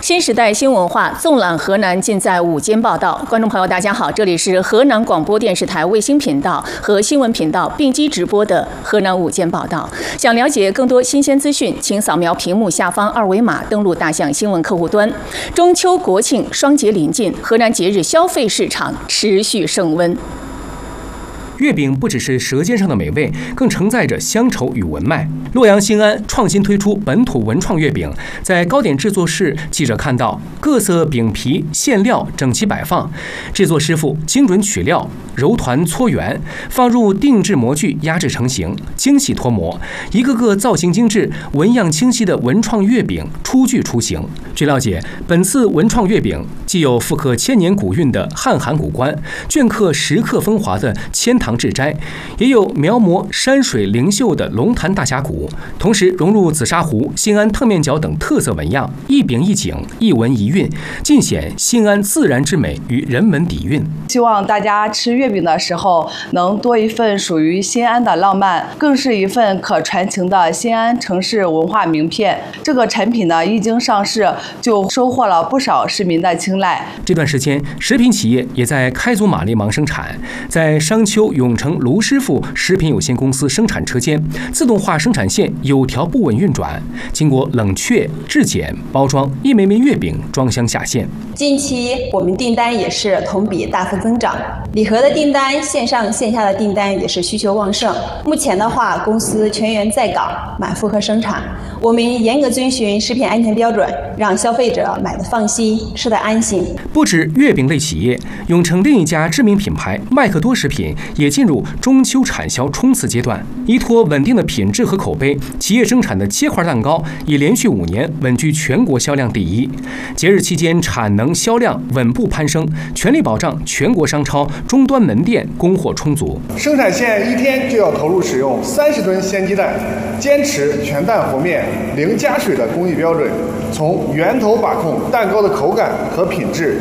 新时代新文化纵览河南，尽在午间报道。观众朋友，大家好，这里是河南广播电视台卫星频道和新闻频道并机直播的河南午间报道。想了解更多新鲜资讯，请扫描屏幕下方二维码，登录大象新闻客户端。中秋国庆双节临近，河南节日消费市场持续升温。 月饼不只是舌尖上的美味，更承载着乡愁与文脉。洛阳新安创新推出本土文创月饼，在糕点制作室，记者看到各色饼皮、馅料整齐摆放，制作师傅精准取料、揉团搓圆，放入定制模具压制成型，精细脱模，一个个造型精致、纹样清晰的文创月饼初具雏形。据了解，本次文创月饼既有复刻千年古韵的汉函古关，镌刻石刻风华的千堂制斋，也有描摹山水灵秀的龙潭大峡谷，同时融入紫砂壶、新安烫面角等特色纹样，一饼一景，一纹一韵，尽显新安自然之美与人文底蕴。 希望大家吃月饼的时候能多一份属于新安的浪漫，更是一份可传情的新安城市文化名片。这个产品呢，一经上市就收获了不少市民的青睐。 这段时间，食品企业也在开足马力忙生产，在商丘永城卢师傅食品有限公司生产车间，自动化生产线有条不紊运转，经过冷却、质检、包装，一枚枚月饼装箱下线。 近期我们订单也是同比大幅增长，礼盒的订单、线上线下的订单也是需求旺盛。目前的话，公司全员在岗，满负荷生产。我们严格遵循食品安全标准，让消费者买得放心，吃得安心。 不止月饼类企业，永城另一家知名品牌麦克多食品也进入中秋产销冲刺阶段。依托稳定的品质和口碑，企业生产的切块蛋糕已连续5年稳居全国销量第1。节日期间产能销量稳步攀升，全力保障全国商超终端门店供货充足。 生产线1天就要投入使用30吨鲜鸡蛋，坚持全蛋和面、零加水的工艺标准，从源头把控蛋糕的口感和品质。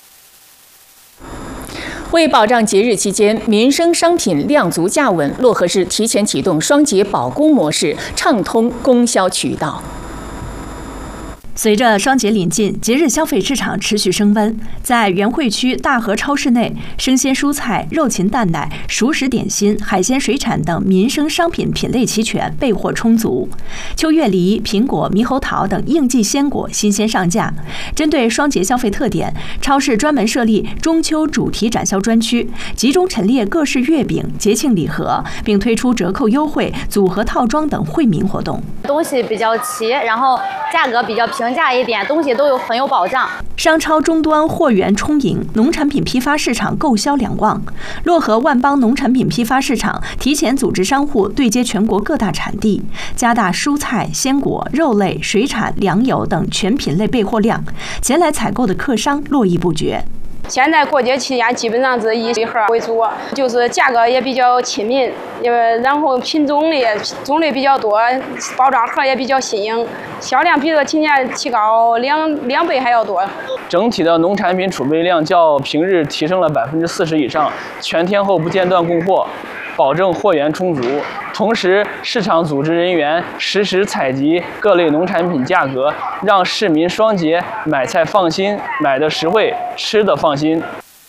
为保障节日期间民生商品量足价稳，漯河市提前启动双节保供模式，畅通供销渠道。 随着双节临近，节日消费市场持续升温。在原汇区大河超市内，生鲜蔬菜、肉禽蛋奶、熟食点心、海鲜水产等民生商品品类齐全，备货充足。秋月梨、苹果、猕猴桃等应季鲜果新鲜上架。针对双节消费特点，超市专门设立中秋主题展销专区，集中陈列各式月饼、节庆礼盒，并推出折扣优惠、组合套装等惠民活动。 东西比较齐，然后价格比较平价一点，东西都很有保障。 商超终端货源充盈，农产品批发市场购销两旺。漯河万邦农产品批发市场提前组织商户对接全国各大产地，加大蔬菜、鲜果、肉类、水产、粮油等全品类备货量，前来采购的客商络绎不绝。 现在过节期间基本上是以礼盒为主，就是价格也比较亲民，然后品种类比较多，包装盒也比较新颖，销量比去年提高两倍还要多。 整体的农产品储备量较平日提升了40%以上，全天候不间断供货，保证货源充足。同时，市场组织人员实时采集各类农产品价格，让市民双节买菜放心，买的实惠，吃的放心。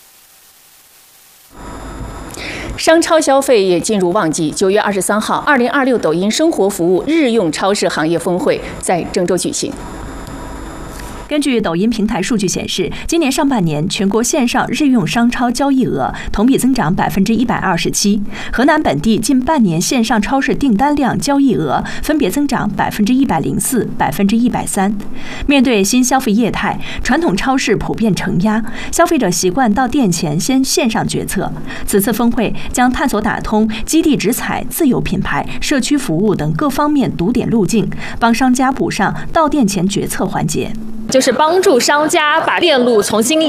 商超消费也进入旺季。9月23号，2026抖音生活服务日用超市行业峰会在郑州举行。 根据抖音平台数据显示，今年上半年全国线上日用商超交易额同比增长127%，河南本地近半年线上超市订单量交易额分别增长104%、130%。面对新消费业态，传统超市普遍承压，消费者习惯到店前先线上决策。此次峰会将探索打通基地直采、自有品牌、社区服务等各方面堵点路径，帮商家补上到店前决策环节。 就是帮助商家把链路重新